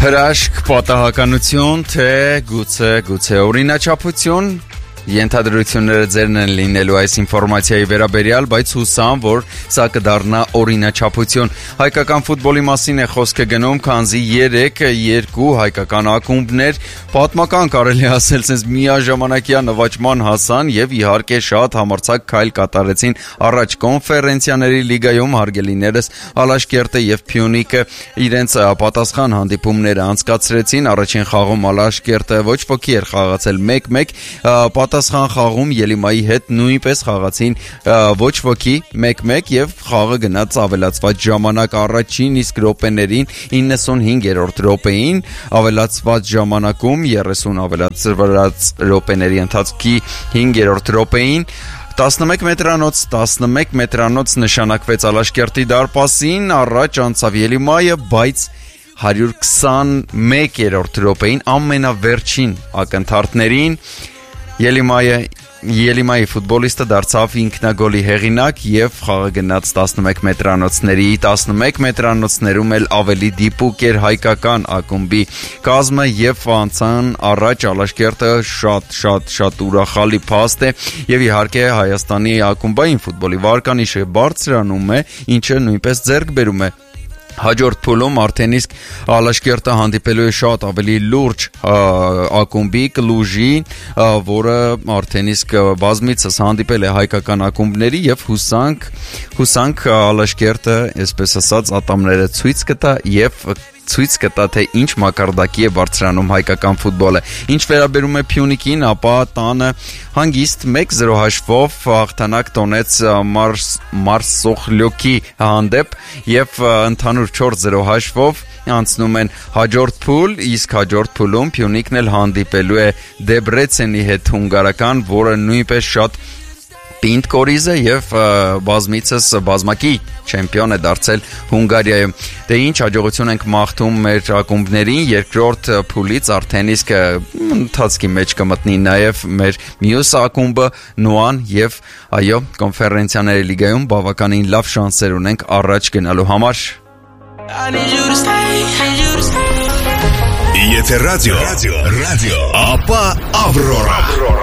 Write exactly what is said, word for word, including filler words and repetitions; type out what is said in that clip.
Հրաշք, պատահականություն, թե գուցե, գուցե օրինաչափություն, ենթադրությունները ձերն են լինելու այս ինֆորմացիայի վերաբերյալ, բայց հուսամ, որ սա կդառնա օրինաչափություն։ Հայկական ֆուտբոլի մասին է խոսքը գնում, քանզի երեք երկու հայկական ակումբներ պատմական կարելի ասել sense միաժամանակյա նվաճման հասան եւ իհարկե շատ համարձակ քայլ կատարեցին առաջ կոնֆերենցիաների լիգայում հարգելիներս Ալաշկերտը եւ Փյունիկը իրենց պատասխան հանդիպումները անցկացրեցին։ Առաջին խաղում Ալաշկերտը ոչ ոքի էր խաղացել մեկ մեկ, պատասխան խաղում Ելիմայի հետ նույնպես խաղացին ոչ ոքի մեկ մեկ եւ խաղը գնաց ավելացված ժամանակ առաջին իսկ րոպեներին իննսունհինգերորդ րոպեին ավելացված ժամանակում երեսուն ավելացված րոպեների ընթացքի հինգերորդ րոպեին տասնմեկ մետրանոց տասնմեկ մետրանոց նշանակվեց Ալաշկերտի դարպասին, առաջ անցավ Ելիմայը, բայց հարյուր քսանմեկերորդ րոպեին ամենավերջին ակնթարթներին Ելիմայը Ելիմայի ֆուտբոլիստը դարձավ ինքնագոլի հեղինակ եւ խաղը գնաց տասնմեկ մետրանոցների տասնմեկ մետրանոցներում էլ ավելի դիպուկ էր հայկական ակումբի կազմը եւ անցան առաջ Ալաշկերտը շատ շատ շատ ուրախալի փաստ է եւ իհարկե Հայաստանի ակումբային ֆուտբոլի վարկանիշը բարձրանում է, ինչը նույնպես ձեռք բերում է Հաջորդ փուլում արդեն իսկ Ալաշկերտը հանդիպելու է շատ ավելի լուրջ ակումբի Կլուժի, որը արդեն իսկ բազմիցս հանդիպել է հայկական ակումբների եւ հուսանք հուսանք Ալաշկերտը, այսպես ասած, ատամները ցույց կտա եւ ցույց կտա թե ինչ մակարդակի է բարձրանում հայկական ֆուտբոլը։ Ինչ վերաբերում է Փյունիկին, ապա տանը հանգիստ մեկ զրո հաշվով հաղթանակ տոնեց Մարսոխլյոկի հանդեպ եւ ընդհանուր չորս զրո հաշվով անցնում են հաջորդ փուլ, իսկ հաջորդ փուլում Փյունիկն էլ հանդիպելու է Դեբրեցենի հետ հունգարական, որը նույնպես շատ պինդ կորիզ է եւ բազմիցս բազմակի չեմպիոն է դարձել Հունգարիայում։ Դե ինչ հաջողություն ենք մաղթում մեր ակումբներին, երկրորդ փուլից արդեն իսկ ընթացքի մեջ կմտնի նաեւ մեր մյուս ակումբը Նոան եւ այո, կոնֆերենցիաների լիգայում բավականին լավ շանսեր ունենք առաջ գնալու համար։ Եթե ռադիո, ռադիո, ապա Ավրորա։